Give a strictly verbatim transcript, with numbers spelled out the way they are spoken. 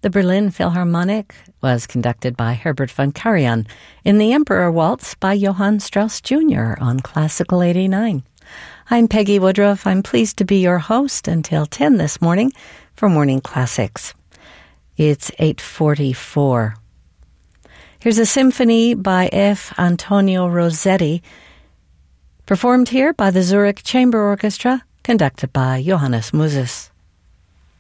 The Berlin Philharmonic was conducted by Herbert von Karajan in The Emperor Waltz by Johann Strauss Junior on Classical eighty-nine. I'm Peggy Woodruff. I'm pleased to be your host until ten this morning for Morning Classics. It's eight forty-four. Here's a symphony by F. Antonio Rossetti, performed here by the Zurich Chamber Orchestra, conducted by Johannes Muses.